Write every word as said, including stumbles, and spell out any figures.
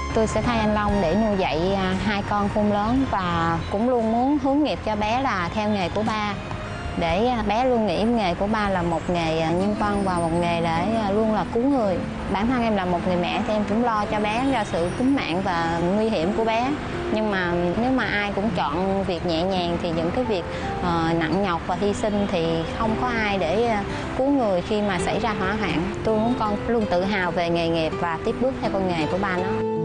Tôi sẽ thay anh Long để nuôi dạy hai con khôn lớn và cũng luôn muốn hướng nghiệp cho bé là theo nghề của ba. Để bé luôn nghĩ nghề của ba là một nghề nhân văn và một nghề để luôn là cứu người. Bản thân em là một người mẹ thì em cũng lo cho bé do sự tính mạng và nguy hiểm của bé. Nhưng mà nếu mà ai cũng chọn việc nhẹ nhàng thì những cái việc uh, nặng nhọc và hy sinh thì không có ai để uh, cứu người khi mà xảy ra hỏa hoạn. Tôi muốn con luôn tự hào về nghề nghiệp và tiếp bước theo con nghề của ba nó.